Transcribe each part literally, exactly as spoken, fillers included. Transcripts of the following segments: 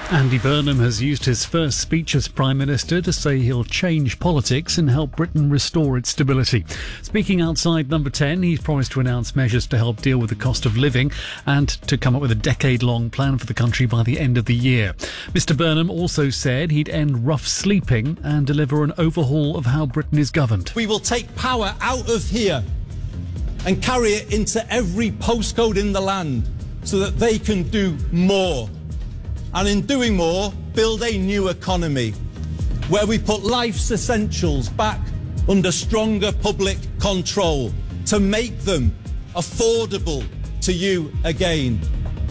Andy Burnham has used his first speech as Prime Minister to say he'll change politics and help Britain restore its stability. Speaking outside Number ten, he's promised to announce measures to help deal with the cost of living and to come up with a decade-long plan for the country by the end of the year. Mister Burnham also said he'd end rough sleeping and deliver an overhaul of how Britain is governed. We will take power out of here and carry it into every postcode in the land so that they can do more. And in doing more, build a new economy where we put life's essentials back under stronger public control to make them affordable to you again.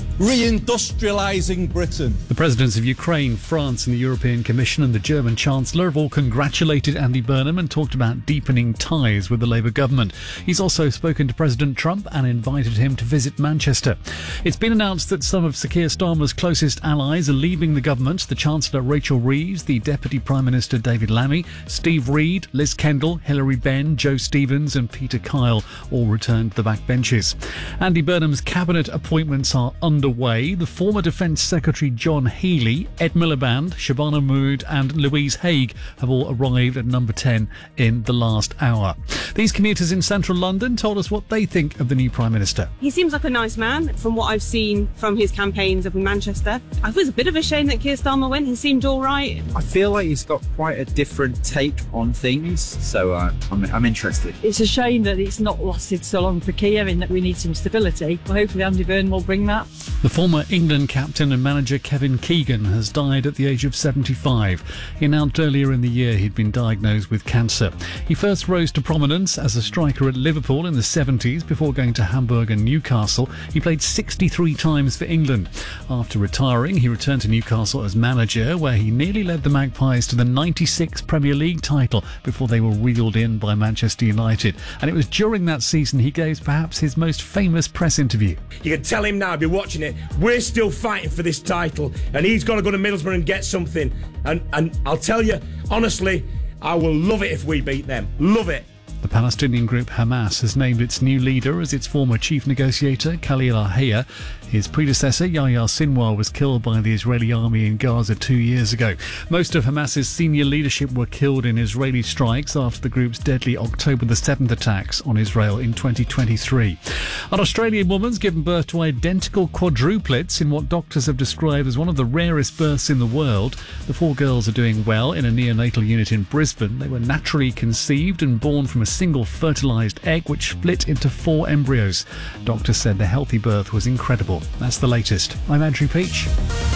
Reindustrialising Britain. The presidents of Ukraine, France and the European Commission and the German Chancellor have all congratulated Andy Burnham and talked about deepening ties with the Labour government. He's also spoken to President Trump and invited him to visit Manchester. It's been announced that some of Sir Keir Starmer's closest allies are leaving the government. The Chancellor Rachel Reeves, the Deputy Prime Minister David Lammy, Steve Reed, Liz Kendall, Hilary Benn, Joe Stevens and Peter Kyle all returned to the backbenches. Andy Burnham's cabinet appointments are underway. The former Defence Secretary John Healey, Ed Miliband, Shabana Mahmood and Louise Haigh have all arrived at Number ten in the last hour. These commuters in central London told us what they think of the new Prime Minister. He seems like a nice man from what I've seen from his campaigns up in Manchester. I thought it was a bit of a shame that Keir Starmer went. He seemed all right. I feel like he's got quite a different take on things, so uh, I'm, I'm interested. It's a shame that it's not lasted so long for Keir in that we need some stability. Well, hopefully Andy Burnham will bring that. The former England captain and manager Kevin Keegan has died at the age of seventy-five. He announced earlier in the year he'd been diagnosed with cancer. He first rose to prominence as a striker at Liverpool in the seventies before going to Hamburg and Newcastle. He played sixty-three times for England. After retiring, he returned to Newcastle as manager, where he nearly led the Magpies to the ninety-six Premier League title before they were reeled in by Manchester United. And it was during that season he gave perhaps his most famous press interview. You can tell him now, I'll be watching it, we're still fighting for this title and he's got to go to Middlesbrough and get something. And, and I'll tell you, honestly, I will love it if we beat them. Love it. The Palestinian group Hamas has named its new leader as its former chief negotiator, Khalil al-Hayya. His predecessor, Yahya Sinwar, was killed by the Israeli army in Gaza two years ago. Most of Hamas's senior leadership were killed in Israeli strikes after the group's deadly October the seventh attacks on Israel in twenty twenty-three. An Australian woman's given birth to identical quadruplets in what doctors have described as one of the rarest births in the world. The four girls are doing well in a neonatal unit in Brisbane. They were naturally conceived and born from a single fertilised egg which split into four embryos. Doctors said the healthy birth was incredible. That's the latest. I'm Andrew Peach.